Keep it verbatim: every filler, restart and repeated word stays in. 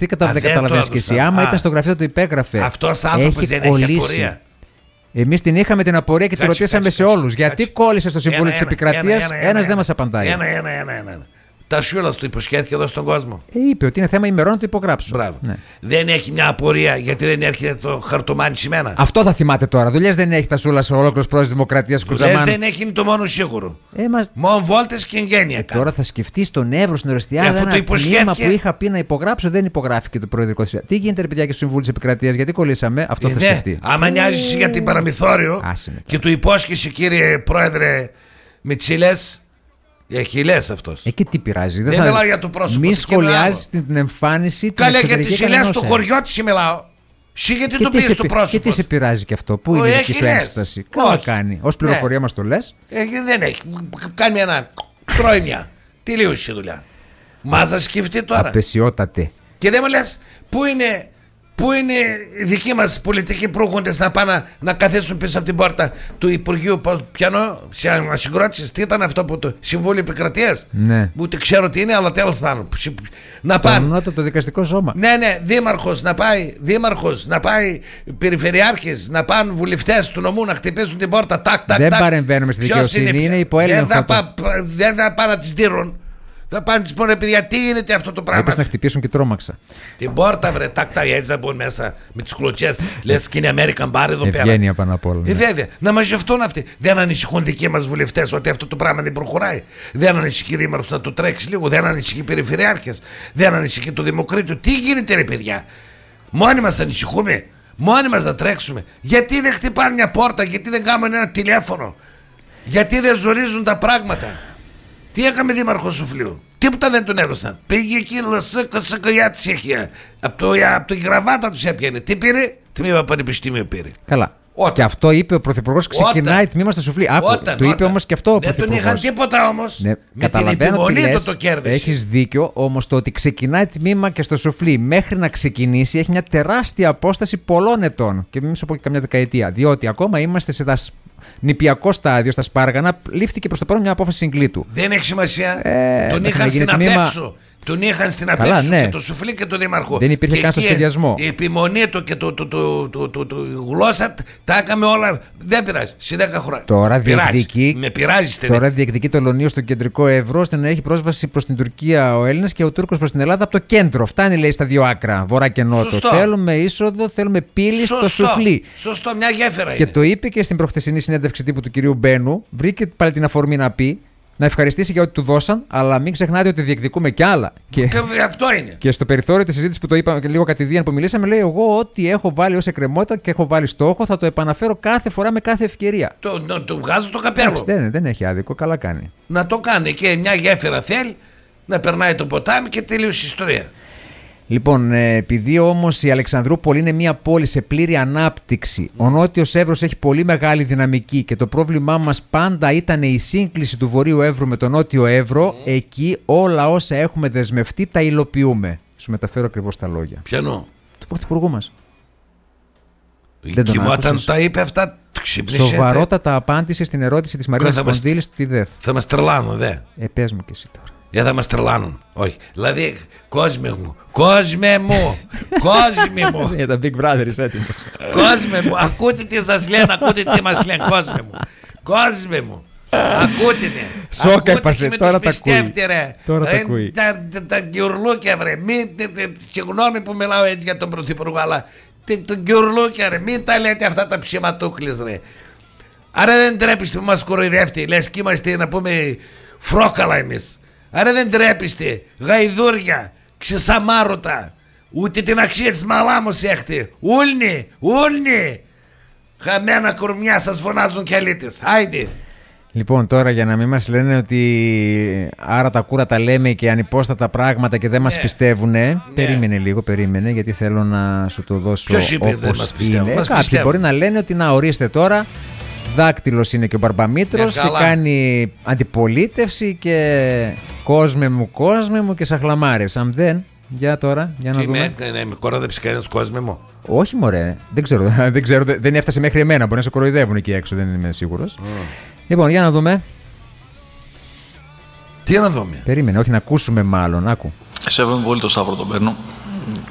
κατά δεν καταλαβαίνεις και εσύ. Άμα ήταν στο γραφείο του υπέγραφε. Αυτός άνθρωπος δεν έχει απορία. Εμείς την είχαμε την απορία και τη ρωτήσαμε σε όλους. Γιατί κόλλησε στο Συμβούλιο της Επικρατείας, ένας δεν μας απαντάει. Ένα, ένα, ένα, ένα. Τα σιούλας του υποσχέθηκε εδώ στον κόσμο. Ε, είπε ότι είναι θέμα ημερών να το υπογράψω. Μπράβο. Ναι. Δεν έχει μια απορία γιατί δεν έρχεται το χαρτομάνι σημαίνα. Αυτό θα θυμάται τώρα. Δουλειές δεν έχει τα σούλα σε ολόκληρος πρόεδρος Δημοκρατίας Κουτζαμάν. Δουλειές δεν έχει, είναι το μόνο σίγουρο. Ε, μας... Μόνο βόλτες και εγγένεια. Ε, τώρα θα σκεφτεί στον Εύρο, στην Ορεστιάδα. Ένα τμήμα που είχα πει να υπογράψω δεν υπογράφηκε το προεδρικό σύστημα. Τι γίνεται, ρε παιδιά, και στο Συμβούλιο της Επικρατείας, γιατί κολλήσαμε, αυτό ε, θα δε, σκεφτεί. Άμα νοιάζεσαι για την παραμυθόριο και του υπόσχεσαι, κύριε Πρόεδρε Μητσίλες. Έχει λες αυτός. Εκεί τι πειράζει. Δεν, δεν θα... μιλάω για το πρόσωπο. Μη σχολιάζει την, την εμφάνιση. Καλέ για τις ηλιές του χωριού της μιλάω. Σύ γιατί το πεις στο πρόσωπο. Και τι σε πειράζει και αυτό. Πού είναι η δική σου ένσταση. Καλά κάνει. Ως πληροφορία μας το λες. Ε, δεν έχει. Κάνει ένα. Τρώει μια. Τελείωσε η δουλειά. Μάζα σκεφτεί τώρα. Απεσιότατε. Και δεν μου λες πού είναι. Πού είναι οι δικοί μας πολιτικοί προύχοντες να πάνε να, να καθίσουν πίσω από την πόρτα του Υπουργείου Πιανό σε ανασυγκρότησης? Τι ήταν αυτό που το Συμβούλιο Επικρατείας? Ναι. Ούτε ξέρω τι είναι, αλλά τέλος πάντων. Να πάνε. Το, το δικαστικό σώμα. Ναι, ναι, δήμαρχος να πάει, δήμαρχος να πάει, περιφερειάρχες να πάνε, βουλευτές του νομού να χτυπήσουν την πόρτα. Τάκ, τάκ, δεν τάκ. παρεμβαίνουμε στη δικαιοσύνη, είναι, είναι υποέλεγχο. Δεν θα, πά, δεν θα πάνε να τις δίνουν. Θα πάνε τις πούνε, παιδιά, τι γίνεται αυτό το πράγμα. Έπρεπε να χτυπήσουν και τρόμαξα. Την πόρτα, βρε, τάκ, τάκ, έτσι θα μπουν μέσα με τις κλωτσιές. Λες και είναι American Bar εδώ πέρα. Ευγένεια πάνω απ' όλα. Ε, βέβαια, να μαζευτούν αυτοί. Δεν ανησυχούν δικοί μας βουλευτές ότι αυτό το πράγμα δεν προχωράει. Δεν ανησυχεί δήμαρχος να το τρέξει λίγο. Δεν ανησυχεί περιφερειάρχες. Δεν ανησυχεί το Δημοκρίτιο. Τι γίνεται, ρε παιδιά. Μόνοι μας ανησυχούμε. Μόνοι μας να τρέξουμε. Γιατί δεν χτυπάνε μια πόρτα, γιατί δεν κάνουν ένα τηλέφωνο. Γιατί δεν ζορίζουν τα πράγματα. Τι έκαμε δήμαρχο Σουφλίου? Τίποτα δεν τον έδωσαν. Πήγε εκεί, λασίκα, σακαλιά της είχε. Από το, από το γραβάτα τους έπιανε. Τι πήρε? Τμήμα πανεπιστήμιο πήρε. Καλά. Όταν. Και αυτό είπε ο Πρωθυπουργός, ξεκινάει όταν. Τμήμα στο Σουφλί. Άκου, όταν, του είπε όταν. Όμως και αυτό ο Πρωθυπουργός. Δεν τον είχαν τίποτα όμως. Ναι, με την υπομονή του το κέρδισε. Έχεις δίκιο, όμως το ότι ξεκινάει τμήμα και στο Σουφλί μέχρι να ξεκινήσει έχει μια τεράστια απόσταση πολλών ετών. Και μην σου πω και καμιά δεκαετία. Διότι ακόμα είμαστε σε δασ... νηπιακό στάδιο στα Σπάργανα, λήφθηκε προς το παρόν μια απόφαση συγκλήτου. Δεν έχει σημασία. Ε, τον είχαν στην τμήμα... απέξω. Τον είχαν στην απέξω ναι. Και το Σουφλί και το Δήμαρχο. Δεν υπήρχε καν στο σχεδιασμό. Η επιμονή του και το, το, το, το, το, το, το γλώσσα τα έκαμε όλα. Δεν πειράζει. Σε δέκα χρόνια. Τώρα διεκδικεί, με πειράζει, τώρα διεκδικεί το Λονείο στο κεντρικό Εύρο ώστε να έχει πρόσβαση προς την Τουρκία ο Έλληνας και ο Τούρκος προς την Ελλάδα από το κέντρο. Φτάνει, λέει, στα δύο άκρα, βορρά και νότο. Σωστό. Θέλουμε είσοδο, θέλουμε πύλη στο Σουφλί. Σωστό, μια γέφυρα. Και είναι. το είπε και στην προχθεσινή συνέντευξη τύπου του κυρίου Μπένου. Βρήκε πάλι την αφορμή να πει. Να ευχαριστήσει για ό,τι του δώσαν, αλλά μην ξεχνάτε ότι διεκδικούμε κι άλλα. Και, και αυτό είναι. Και στο περιθώριο τη συζήτηση που το είπαμε και λίγο κατηδίαν που μιλήσαμε, λέει: εγώ ό,τι έχω βάλει ως εκκρεμότητα και έχω βάλει στόχο θα το επαναφέρω κάθε φορά με κάθε ευκαιρία. Το, το, το βγάζω το καπέλο. Δεν, δεν έχει άδικο, καλά κάνει. Να το κάνει και μια γέφυρα θέλει να περνάει το ποτάμι και τελείωσε η ιστορία. Λοιπόν, επειδή όμως η Αλεξανδρούπολη είναι μια πόλη σε πλήρη ανάπτυξη, mm. ο Νότιος Εύρος έχει πολύ μεγάλη δυναμική και το πρόβλημά μας πάντα ήταν η σύγκληση του Βορείου Εύρου με τον Νότιο Εύρο, mm. εκεί όλα όσα έχουμε δεσμευτεί τα υλοποιούμε. Σου μεταφέρω ακριβώς τα λόγια. Ποιανό? Του Πρωθυπουργού μας. Και όταν τα είπε αυτά, ξυπνήσε. Σοβαρότατα απάντησε στην ερώτηση της Μαρίνας Κοντήλης του ΤΙΔΕΘ. Θα μας τρελάνουν, δε. Ε, πες μου και εσύ τώρα. Για θα μας τρελάνουν. Όχι. Δηλαδή, κόσμε μου. Κόσμε μου. Κόσμε μου. Για τα Big Brother είσαι έτοιμος. Κόσμε μου. Ακούτε τι σας λένε. Ακούτε τι μας λένε. Κόσμε μου. Κόσμε μου. Ακούτε ναι. Σόκα έπαθε. Τώρα τα ακούει. Τώρα τα ακούει. Τα γκιουρλούκια βρε. Συγγνώμη που μιλάω έτσι για τον Πρωθυπουργό, αλλά τον γκιουρλούκια ρε. Μην τα λέτε αυτά τα ψηματούκλες ρε. Άρα δεν τρέπεστε που μας κοροϊδεύετε. Λες και είμαστε να πούμε φρόκαλα εμείς. Άρα δεν τρέπεστε, γαϊδούρια, ξεσαμάρωτα, ούτε την αξία της μαλάμος έχετε. Ούλνοι, ούλνοι, χαμένα κορμιά σας φωνάζουν κι αλήτες. Άιντε. Λοιπόν, τώρα για να μην μας λένε ότι άρα τα κούρα τα λέμε και ανυπόστατα πράγματα και δεν μας ναι. πιστεύουνε, ναι. περίμενε λίγο, περίμενε, γιατί θέλω να σου το δώσω. Ποιος είπε όπως δεν μας πιστεύουν? είναι. Μας Κάποιοι πιστεύουν. μπορεί να λένε ότι να ορίστε τώρα. Δάκτυλος είναι και ο Μπαρμπαμήτρος και κάνει αντιπολίτευση και κόσμε μου, κόσμε μου και σαχλαμάρες. Αν δεν, για τώρα, για να τι δούμε. Με, ναι, με κορόδεψε κανένας κόσμε μου. Όχι μωρέ, δεν ξέρω, δεν ξέρω, δεν έφτασε μέχρι εμένα, μπορεί να σε κοροϊδεύουν εκεί έξω, δεν είμαι σίγουρος. Mm. Λοιπόν, για να δούμε. Τι να δούμε? Περίμενε, όχι να ακούσουμε μάλλον, άκου. Σέβομαι πολύ το Σταύρο τον παίρνω.